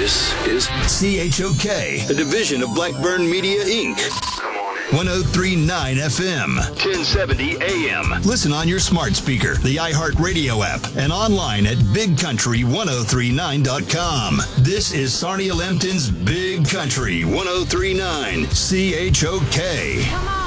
This is CHOK, a division of Blackburn Media, Inc. 1039 FM, 1070 AM. Listen on your smart speaker, the iHeartRadio app, and online at bigcountry1039.com. This is Sarnia Lempton's Big Country 1039 CHOK. Come on.